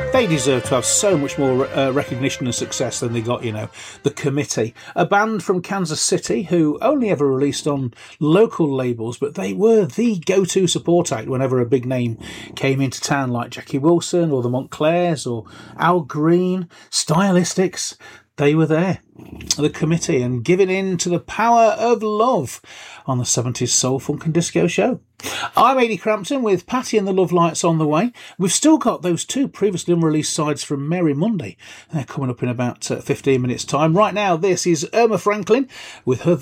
They deserve to have so much more recognition and success than they got, you know. The Committee, a band from Kansas City who only ever released on local labels, but they were the go-to support act whenever a big name came into town, like Jackie Wilson or the Montclairs or Al Green, Stylistics. They were there, the Committee, and giving in to the power of love on the 70s Soul, Funk and Disco show. I'm Ady Crampton with Patty and the Love Lights on the way. We've still got those two previously unreleased sides from Mary Monday. They're coming up in about 15 minutes' time. Right now, this is Irma Franklin with her